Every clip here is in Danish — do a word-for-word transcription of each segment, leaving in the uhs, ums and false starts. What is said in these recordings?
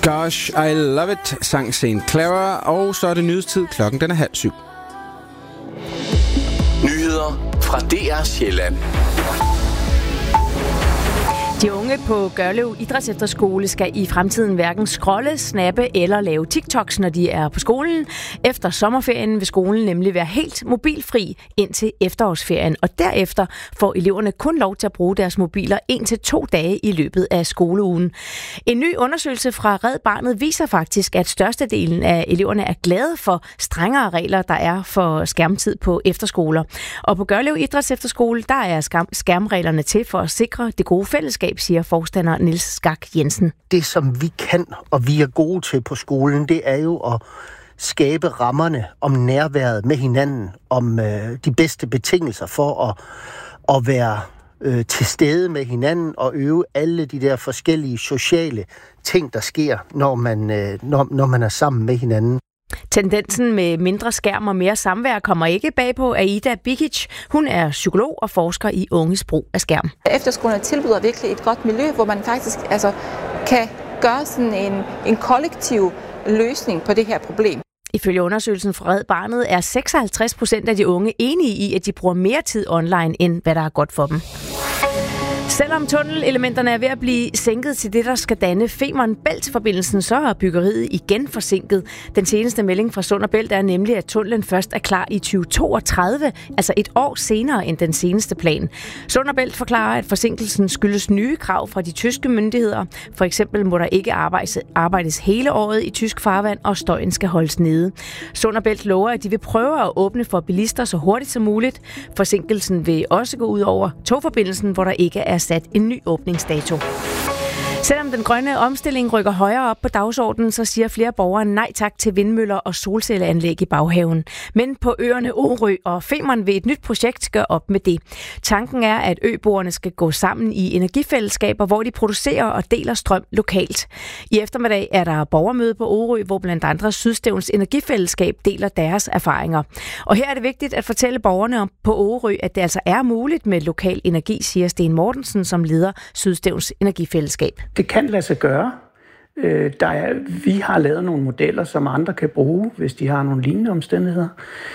Gosh, I Love It, sang Saint Clara, og så er det nyhedstid. Klokken den er halv syv. Nyheder fra D R Sjælland. De unge på Gørlev Idrætsefterskole skal i fremtiden hverken scrolle, snappe eller lave TikToks, når de er på skolen. Efter sommerferien vil skolen nemlig være helt mobilfri indtil efterårsferien, og derefter får eleverne kun lov til at bruge deres mobiler en til to dage i løbet af skoleugen. En ny undersøgelse fra Red Barnet viser faktisk, at størstedelen af eleverne er glade for strengere regler, der er for skærmtid på efterskoler. Og på Gørlev Idrætsefterskole, der er skærmreglerne til for at sikre det gode fællesskab, siger forstander Niels Skak Jensen. Det, som vi kan, og vi er gode til på skolen, det er jo at skabe rammerne om nærværet med hinanden, om øh, de bedste betingelser for at, at være øh, til stede med hinanden og øve alle de der forskellige sociale ting, der sker, når man, øh, når, når man er sammen med hinanden. Tendensen med mindre skærm og mere samvær kommer ikke bag på Aida Bikic. Hun er psykolog og forsker i unges brug af skærm. Efterskolerne tilbyder virkelig et godt miljø, hvor man faktisk altså, kan gøre sådan en, en kollektiv løsning på det her problem. Ifølge undersøgelsen fra Red Barnet er seksoghalvtreds procent af de unge enige i, at de bruger mere tid online, end hvad der er godt for dem. Selvom tunnelelementerne er ved at blive sænket til det, der skal danne Femern Bælt-forbindelsen, så er byggeriet igen forsinket. Den seneste melding fra Sund og Bælt er nemlig, at tunnelen først er klar i tyve toogtredive, altså et år senere end den seneste plan. Sund og Bælt forklarer, at forsinkelsen skyldes nye krav fra de tyske myndigheder. For eksempel må der ikke arbejdes, arbejdes hele året i tysk farvand, og støjen skal holdes nede. Sund og Bælt lover, at de vil prøve at åbne for bilister så hurtigt som muligt. Forsinkelsen vil også gå ud over togforbindelsen, hvor der ikke er sat en ny åbningsdato. Selvom den grønne omstilling rykker højere op på dagsordenen, så siger flere borgere nej tak til vindmøller og solcelleanlæg i baghaven. Men på øerne Orø og Femern vil et nyt projekt gøre op med det. Tanken er, at øboerne skal gå sammen i energifællesskaber, hvor de producerer og deler strøm lokalt. I eftermiddag er der borgermøde på Orø, hvor blandt andre Sydstævns Energifællesskab deler deres erfaringer. Og her er det vigtigt at fortælle borgerne om på Orø, at det altså er muligt med lokal energi, siger Sten Mortensen, som leder Sydstævns Energifællesskab. Det kan lade sig gøre. Øh, der er, vi har lavet nogle modeller, som andre kan bruge, hvis de har nogle lignende omstændigheder.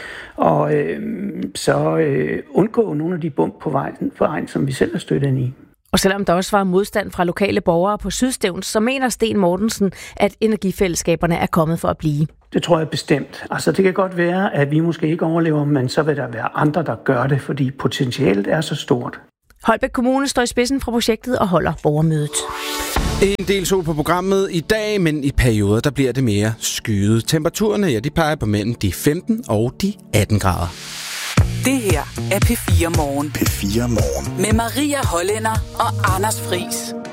Og øh, så øh, undgå nogle af de bump på vejen, på vejen, som vi selv er stødt ind i. Og selvom der også var modstand fra lokale borgere på Sydstævns, så mener Sten Mortensen, at energifællesskaberne er kommet for at blive. Det tror jeg bestemt. Altså det kan godt være, at vi måske ikke overlever, men så vil der være andre, der gør det, fordi potentialet er så stort. Holbæk Kommune står i spidsen fra projektet og holder borgermødet. En del sol på programmet i dag, men i perioder der bliver det mere skyet. Temperaturerne ja, de peger på mellem de femten og de atten grader. Det her er P fire Morgen. P fire Morgen. Med Maria Hollænder og Anders Friis.